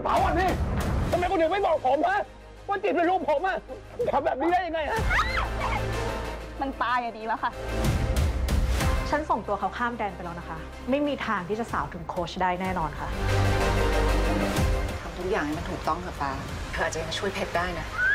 ป๋าอ่ะนี่ทำไมคนอื่นไม่บอกผมฮะว่าจิตเป็นลูกผมอะทำแบบนี้ได้ยังไงฮะมันตายอะดีแล้วค่ะฉันส่งตัวเขาข้ามแดนไปแล้วนะคะไม่มีทางที่จะสาวถึงโค้ชได้แน่นอนค่ะทำทุกอย่างให้มันถูกต้องเถอะปาเธออาจจะยังช่วยเพชรได้นะ